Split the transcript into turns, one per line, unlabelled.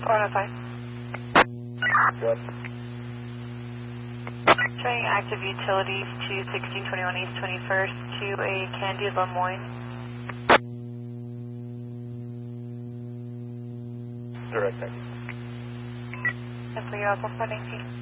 405.
What?
Showing active utilities to 1621 East 21st to a Candy Lemoyne.
Direct.
And for your Alpha 419.